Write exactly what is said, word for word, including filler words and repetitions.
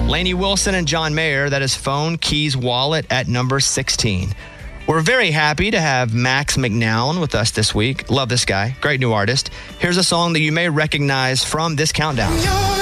Lainey Wilson and John Mayer, that is Phone, Keys, Wallet at number sixteen. We're very happy to have Max McNown with us this week. Love this guy. Great new artist. Here's a song that you may recognize from this countdown.